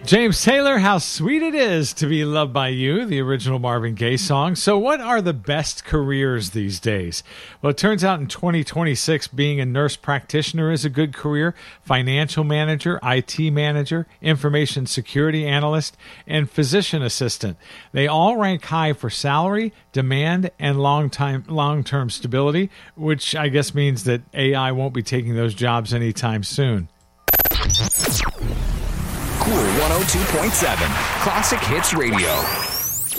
James Taylor, How Sweet It Is to Be Loved by You, the original Marvin Gaye song. So what are the best careers these days? Well, it turns out in 2026, being a nurse practitioner is a good career. Financial manager, IT manager, information security analyst, and physician assistant. They all rank high for salary, demand, and long-term stability, which I guess means that AI won't be taking those jobs anytime soon. Cool 102.7 Classic Hits Radio.